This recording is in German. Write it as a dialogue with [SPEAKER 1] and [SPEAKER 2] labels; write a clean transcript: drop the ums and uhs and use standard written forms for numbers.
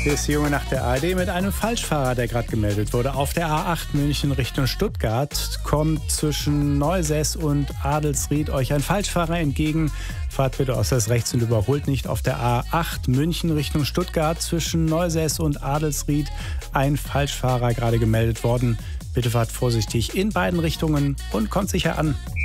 [SPEAKER 1] Hier ist die Junge nach der ARD mit einem Falschfahrer, der gerade gemeldet wurde. Auf der A8 München Richtung Stuttgart kommt zwischen Neusäß und Adelsried euch ein Falschfahrer entgegen. Fahrt bitte äußerst rechts und überholt nicht. Auf der A8 München Richtung Stuttgart zwischen Neusäß und Adelsried ein Falschfahrer gerade gemeldet worden. Bitte fahrt vorsichtig in beiden Richtungen und kommt sicher an.